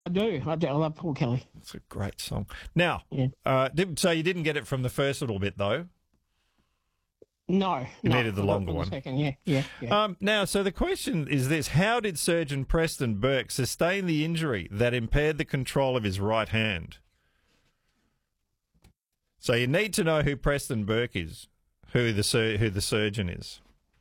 I do. I do. I love Paul Kelly. It's a great song. Now, Yeah. so you didn't get it from the first little bit, though? No. You needed the I got it longer from one. Second. Yeah. Now, so the question is this. How did surgeon Preston Burke sustain the injury that impaired the control of his right hand? So you need to know who Preston Burke is, who the surgeon is.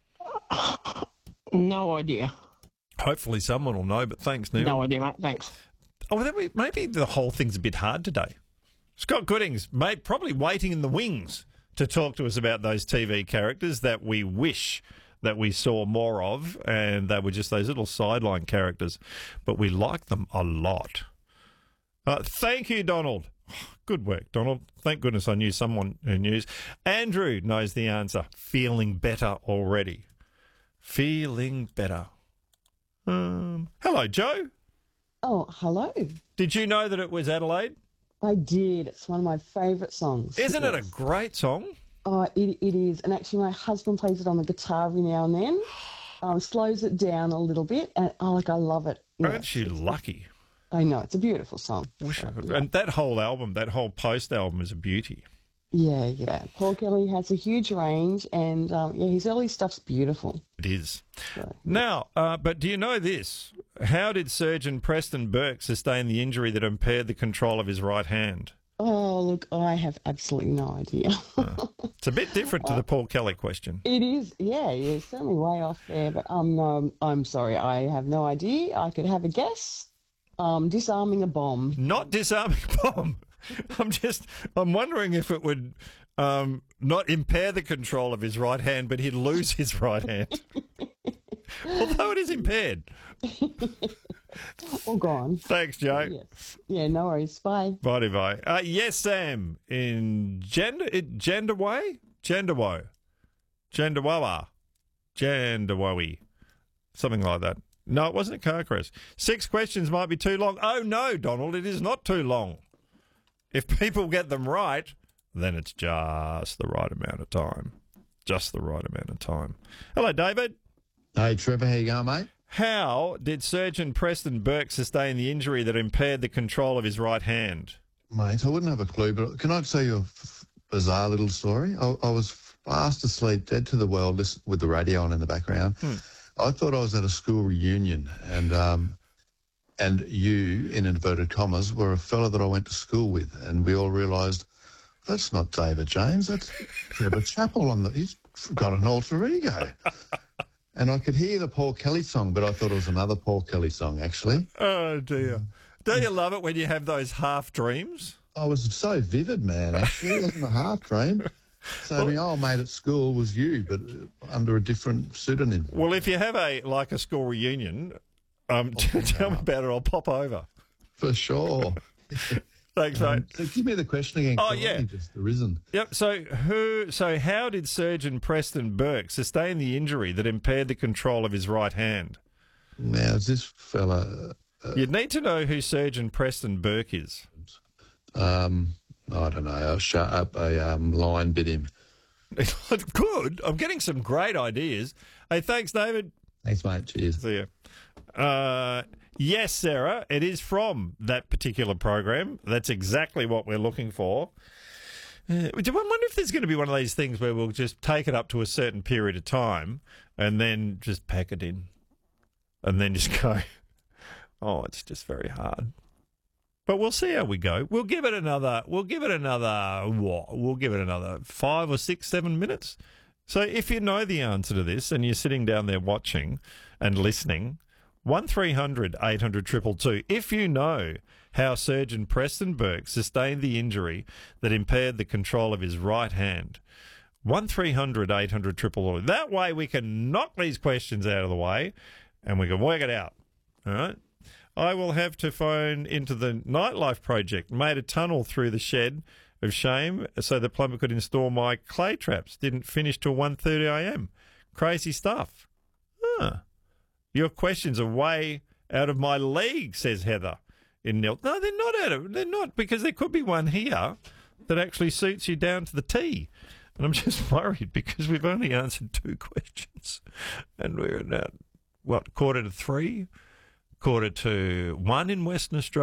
No idea. Hopefully someone will know, but thanks, Neil. No idea, mate. Thanks. Oh, maybe the whole thing's a bit hard today. Scott Gooding's probably waiting in the wings to talk to us about those TV characters that we wish that we saw more of, and they were just those little sideline characters, but we like them a lot. Thank you, Donald. Good work, Donald. Thank goodness I knew someone who knew. Andrew knows the answer. Feeling better already. Feeling better. Hello, Joe. Oh, hello. Did you know that it was Adelaide? I did. It's one of my favourite songs. Isn't it a great song? Oh, it is. And actually, my husband plays it on the guitar every now and then. Slows it down a little bit. And, I love it. Aren't you lucky? I know. It's a beautiful song. Wish I could. Yeah. And that whole album, that whole post-album is a beauty. Yeah. Paul Kelly has a huge range, and his early stuff's beautiful. It is. So, now, but do you know this? How did surgeon Preston Burke sustain the injury that impaired the control of his right hand? Oh, look, I have absolutely no idea. It's a bit different to the Paul Kelly question. It is, yeah, certainly way off there, but I'm sorry, I have no idea. I could have a guess. Disarming a bomb. Not disarming a bomb. I'm wondering if it would not impair the control of his right hand, but he'd lose his right hand. Although it is impaired. All gone. Thanks, Joe. Yes. Yeah, no worries. Bye. Bye. Yes, Sam. In Jandawawi? Something like that. No, it wasn't a car crash. 6 questions might be too long. Oh, no, Donald, it is not too long. If people get them right, then it's just the right amount of time. Just the right amount of time. Hello, David. Hey, Trevor. How you going, mate? How did surgeon Preston Burke sustain the injury that impaired the control of his right hand? Mate, I wouldn't have a clue, but can I tell you a bizarre little story? I was fast asleep, dead to the world, with the radio on in the background. I thought I was at a school reunion, and you, in inverted commas, were a fella that I went to school with, and we all realised, that's not David James, that's Trevor Chappell. He's got an alter ego. And I could hear the Paul Kelly song, but I thought it was another Paul Kelly song, actually. Oh, dear. Don't you love it when you have those half dreams? I was so vivid, man, actually. It wasn't a half dream. So my old mate at school was you, but under a different pseudonym. Well, if you have a school reunion, tell me about it. I'll pop over. For sure. Thanks, mate. So give me the question again. Oh, yeah. Just arisen. Yep. So how did surgeon Preston Burke sustain the injury that impaired the control of his right hand? Now, is this fella... You'd need to know who surgeon Preston Burke is. I don't know. I'll shut up. A lion bit him. Good. I'm getting some great ideas. Hey, thanks, David. Thanks, mate. Cheers. See you. Yes, Sarah, it is from that particular program. That's exactly what we're looking for. I wonder if there's going to be one of these things where we'll just take it up to a certain period of time and then just pack it in and then just go, oh, it's just very hard. But we'll see how we go. We'll give it another 5 or 6, 7 minutes. So if you know the answer to this and you're sitting down there watching and listening, 1300 800 222. If you know how surgeon Preston Burke sustained the injury that impaired the control of his right hand, 1300 800 222. That way we can knock these questions out of the way and we can work it out. All right? I will have to phone into the Nightlife Project, made a tunnel through the shed of shame so the plumber could install my clay traps. Didn't finish till 1:30 a.m. Crazy stuff. Your questions are way out of my league, says Heather in Nil. No, they're not, because there could be one here that actually suits you down to the T. And I'm just worried because we've only answered 2 questions. And we're at, 2:45, 2:45 in Western Australia.